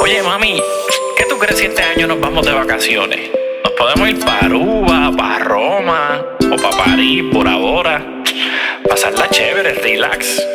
Oye, mami, ¿qué tú crees si este año nos vamos de vacaciones? Nos podemos ir para Aruba, para Roma o para París, Bora Bora. Pasarla chévere, relax.